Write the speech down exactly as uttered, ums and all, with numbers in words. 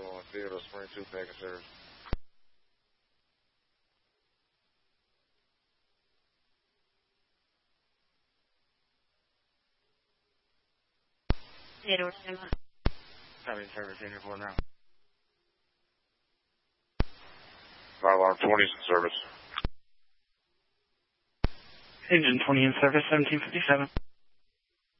on Theodore Spring two packet service. Theodore seven. Copy service in here for now. Fire alarm twenty is in service. Engine twenty in service, seventeen fifty-seven.